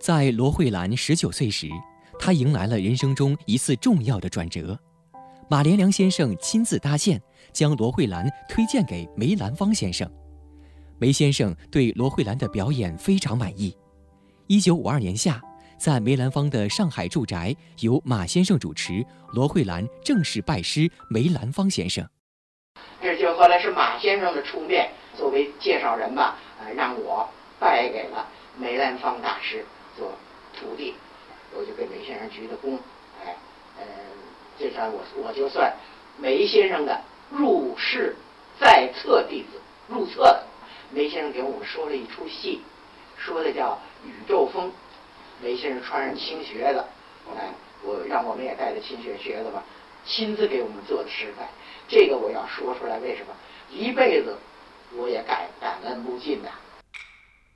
在罗慧兰19岁时，她迎来了人生中一次重要的转折。马连良先生亲自搭线，将罗慧兰推荐给梅兰芳先生。梅先生对罗慧兰的表演非常满意。1952年夏，在梅兰芳的上海住宅，由马先生主持，罗慧兰正式拜师梅兰芳先生。 这就后来是马先生的出面作为介绍人吧，让我拜给了梅兰芳大师做徒弟，我就给梅先生鞠的躬，这场我就算梅先生的入室在册弟子，入册的。梅先生给我们说了一出戏，说的叫《宇宙风》，梅先生穿上青靴子，让我们也带着青靴子吧，亲自给我们做的示范。这个我要说出来，为什么？一辈子我也感恩不尽的。